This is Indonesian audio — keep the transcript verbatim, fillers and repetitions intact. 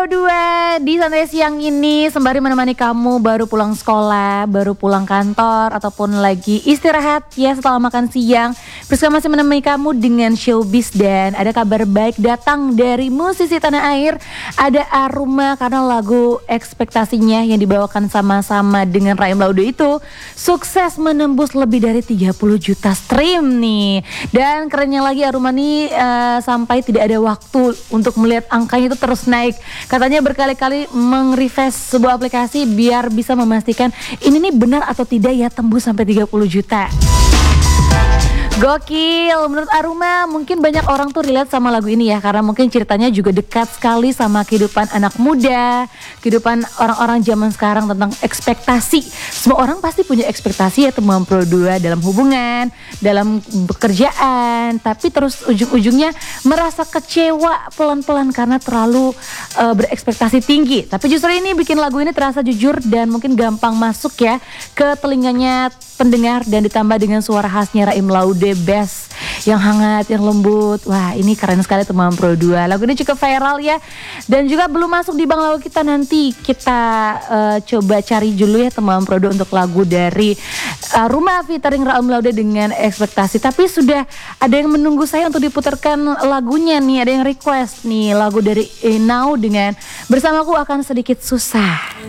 dua di santai siang ini sembari menemani kamu baru pulang sekolah, baru pulang kantor ataupun lagi istirahat ya setelah makan siang. Bersama masih menemani kamu dengan Showbiz dan ada kabar baik datang dari musisi tanah air. Ada Aruma karena lagu ekspektasinya yang dibawakan sama-sama dengan Raim Laude itu sukses menembus lebih dari tiga puluh juta stream nih. Dan kerennya lagi Aruma nih uh, sampai tidak ada waktu untuk melihat angkanya itu terus naik. Katanya berkali-kali meng-refresh sebuah aplikasi biar bisa memastikan ini nih benar atau tidak ya tembus sampai tiga puluh juta. Gokil, menurut Aruma mungkin banyak orang tuh relate sama lagu ini ya karena mungkin ceritanya juga dekat sekali sama kehidupan anak muda, kehidupan orang-orang zaman sekarang tentang ekspektasi. Semua orang pasti punya ekspektasi ya teman Pro dua dalam hubungan, dalam pekerjaan, tapi terus ujung-ujungnya merasa kecewa pelan-pelan karena terlalu uh, berekspektasi tinggi. Tapi justru ini bikin lagu ini terasa jujur dan mungkin gampang masuk ya ke telinganya pendengar dan ditambah dengan suara khasnya Raim Laude best yang hangat, yang lembut. Wah, ini keren sekali teman Pro dua. Lagu ini cukup viral ya. Dan juga belum masuk di Bang Lagu kita, nanti kita uh, coba cari dulu ya teman Pro dua untuk lagu dari uh, Rumah featuring Raim Laude dengan ekspektasi. Tapi sudah ada yang menunggu saya untuk diputarkan lagunya nih. Ada yang request nih lagu dari Now dengan Bersamaku Akan Sedikit Susah.